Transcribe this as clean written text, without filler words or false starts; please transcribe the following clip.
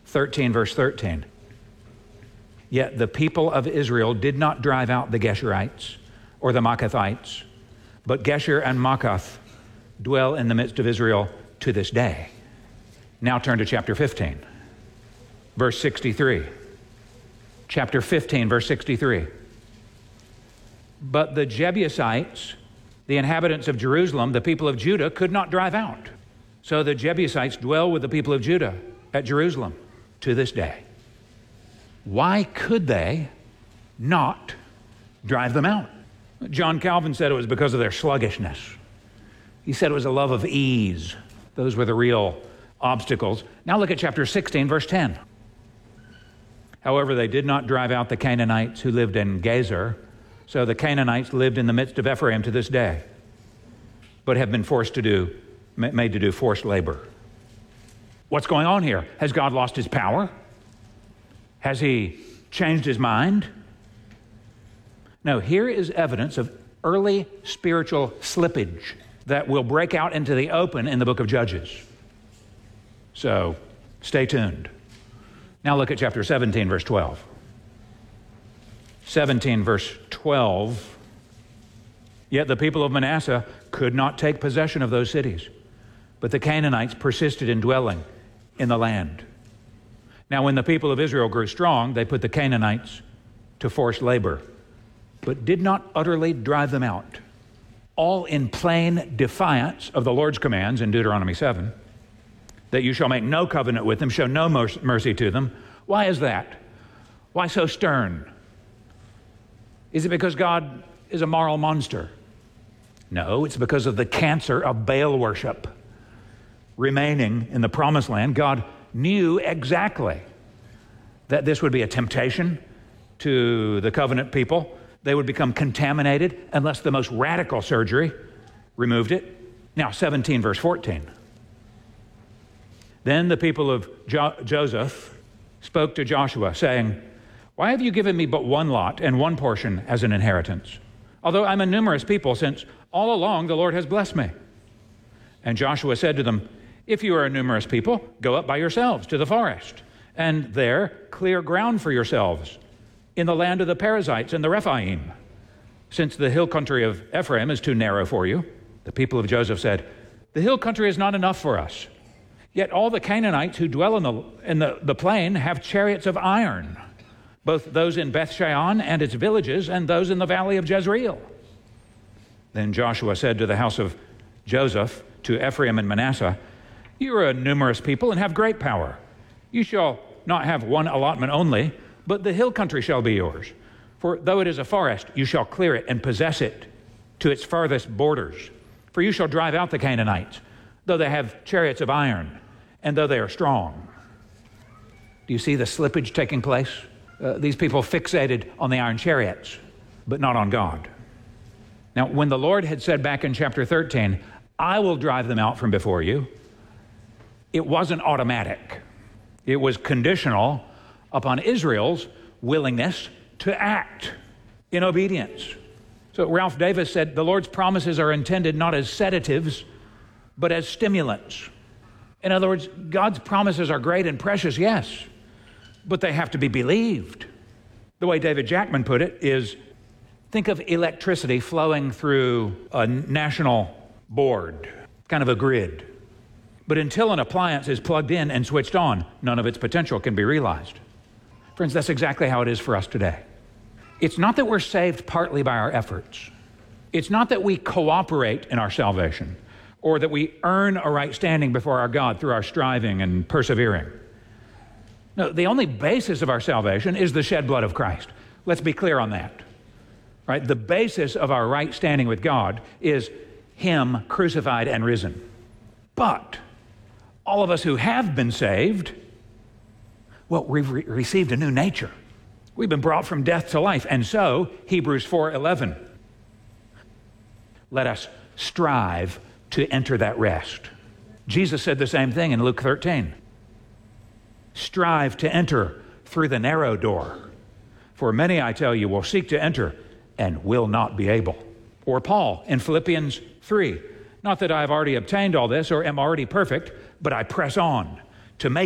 13, verse 13. Yet the people of Israel did not drive out the Geshurites or the Maacathites, but Geshur and Maacath dwell in the midst of Israel to this day. Now turn to chapter 15, verse 63. Chapter 15, verse 63. But the Jebusites, the inhabitants of Jerusalem, the people of Judah, could not drive out. So the Jebusites dwell with the people of Judah at Jerusalem to this day. Why could they not drive them out? John Calvin said it was because of their sluggishness. He said it was a love of ease. Those were the real obstacles. Now look at chapter 16, verse 10. However, they did not drive out the Canaanites who lived in Gezer, so the Canaanites lived in the midst of Ephraim to this day, but have been made to do forced labor. What's going on here? Has God lost his power? Has he changed his mind? No, here is evidence of early spiritual slippage that will break out into the open in the book of Judges. So, stay tuned. Now look at chapter 17, verse 12. 17, verse 12. Yet the people of Manasseh could not take possession of those cities, but the Canaanites persisted in dwelling in the land. Now when the people of Israel grew strong, they put the Canaanites to forced labor, but did not utterly drive them out, all in plain defiance of the Lord's commands in Deuteronomy 7, that you shall make no covenant with them, show no mercy to them. Why is that? Why so stern? Is it because God is a moral monster? No, it's because of the cancer of Baal worship remaining in the promised land. God knew exactly that this would be a temptation to the covenant people. They would become contaminated unless the most radical surgery removed it. Now, 17 verse 14. Then the people of Joseph spoke to Joshua, saying, why have you given me but one lot and one portion as an inheritance? Although I'm a numerous people, since all along the Lord has blessed me. And Joshua said to them, if you are a numerous people, go up by yourselves to the forest, and there clear ground for yourselves in the land of the Perizzites and the Rephaim. Since the hill country of Ephraim is too narrow for you, the people of Joseph said, the hill country is not enough for us. Yet all the Canaanites who dwell in the plain have chariots of iron, both those in Beth-shean and its villages and those in the valley of Jezreel. Then Joshua said to the house of Joseph, to Ephraim and Manasseh, you are a numerous people and have great power. You shall not have one allotment only, but the hill country shall be yours. For though it is a forest, you shall clear it and possess it to its farthest borders. For you shall drive out the Canaanites, though they have chariots of iron, and though they are strong. Do you see the slippage taking place? These people fixated on the iron chariots, but not on God. Now, when the Lord had said back in chapter 13, I will drive them out from before you, it wasn't automatic. It was conditional upon Israel's willingness to act in obedience. So Ralph Davis said, the Lord's promises are intended not as sedatives, but as stimulants. In other words, God's promises are great and precious, yes, but they have to be believed. The way David Jackman put it is, think of electricity flowing through a national board, kind of a grid. But until an appliance is plugged in and switched on, none of its potential can be realized. Friends, that's exactly how it is for us today. It's not that we're saved partly by our efforts. It's not that we cooperate in our salvation, or that we earn a right standing before our God through our striving and persevering. No, the only basis of our salvation is the shed blood of Christ. Let's be clear on that. Right? The basis of our right standing with God is Him crucified and risen. But all of us who have been saved, well, we've received a new nature. We've been brought from death to life. And so, Hebrews 4:11, let us strive to enter that rest. Jesus said the same thing in Luke 13. Strive to enter through the narrow door. For many, I tell you, will seek to enter and will not be able. Or Paul in Philippians 3. Not that I have already obtained all this or am already perfect, but I press on to make